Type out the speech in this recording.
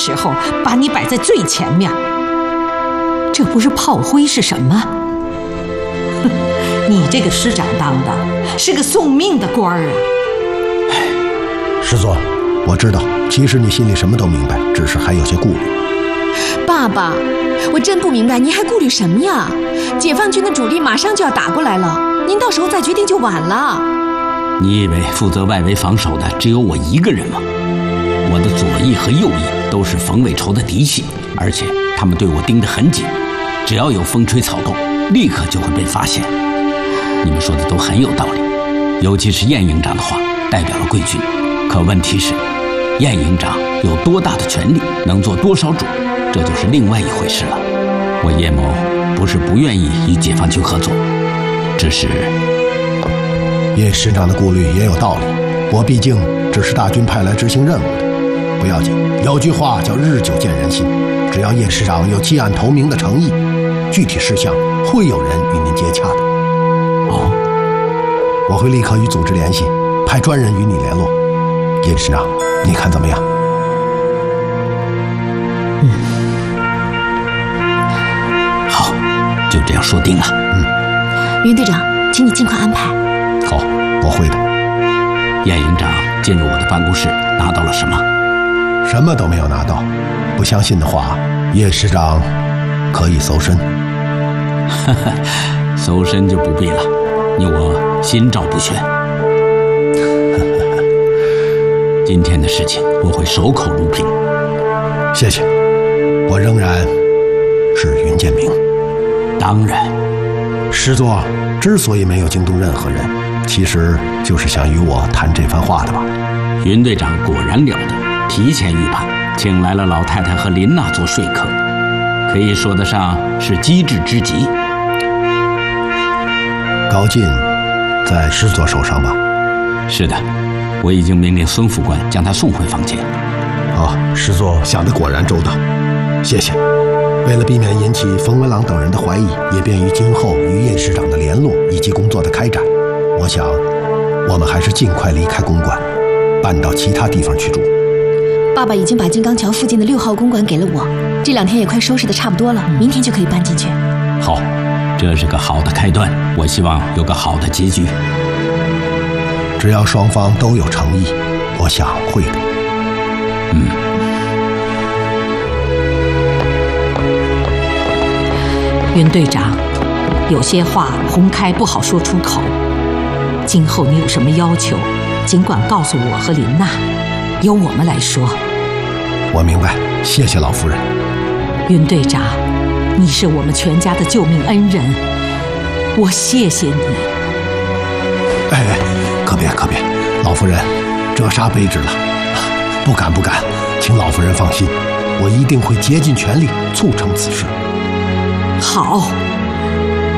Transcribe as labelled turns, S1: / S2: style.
S1: 时候把你摆在最前面，这不是炮灰是什么？哼，你这个师长当的是个送命的官儿啊！
S2: 师座，我知道，其实你心里什么都明白，只是还有些顾虑。
S3: 爸爸，我真不明白，您还顾虑什么呀？解放军的主力马上就要打过来了，您到时候再决定就晚了。
S4: 你以为负责外围防守的只有我一个人吗？我的左翼和右翼都是冯伟筹的嫡系，而且他们对我盯得很紧，只要有风吹草动，立刻就会被发现。你们说的都很有道理，尤其是晏营长的话代表了贵军。可问题是，晏营长有多大的权力，能做多少主，这就是另外一回事了。我叶某不是不愿意与解放军合作，只是
S2: 叶师长的顾虑也有道理，我毕竟只是大军派来执行任务的。不要紧，有句话叫日久见人心，只要叶师长有弃暗投明的诚意，具体事项会有人与您接洽的。
S4: 哦，
S2: 我会立刻与组织联系，派专人与你联络。叶师长，你看怎么样？
S4: 好，就这样说定了。
S3: 袁队长，请你尽快安排。
S2: 好，我会的。
S4: 晏营长进入我的办公室，拿到了什么？
S2: 什么都没有拿到。不相信的话，叶师长可以搜身。
S4: 搜身就不必了，你我心照不宣。今天的事情我会守口如瓶。
S2: 谢谢，我仍然是云建明。
S4: 当然，
S2: 师座之所以没有惊动任何人，其实就是想与我谈这番话的吧。
S4: 云队长果然了得，提前预判，请来了老太太和林娜做说客，可以说得上是机智之极。
S2: 高进在师座手上吧？
S4: 是的，我已经命令孙副官将他送回房间。
S2: 师座想得果然周到，谢谢。为了避免引起冯文郎等人的怀疑，也便于今后与叶师长的联络以及工作的开展，我想我们还是尽快离开公馆，搬到其他地方去住。
S3: 爸爸已经把金刚桥附近的6号公馆给了我，这2天也快收拾得差不多了，明天就可以搬进去。
S4: 好，这是个好的开端，我希望有个好的结局。
S2: 只要双方都有诚意，我想会的。
S1: 云队长，有些话红开不好说出口，今后你有什么要求，尽管告诉我和林娜，由我们来说。
S2: 我明白，谢谢老夫人。
S1: 云队长，你是我们全家的救命恩人，我谢谢你。
S2: 可别，老夫人，折杀卑职了。不敢，请老夫人放心，我一定会竭尽全力促成此事。
S1: 好。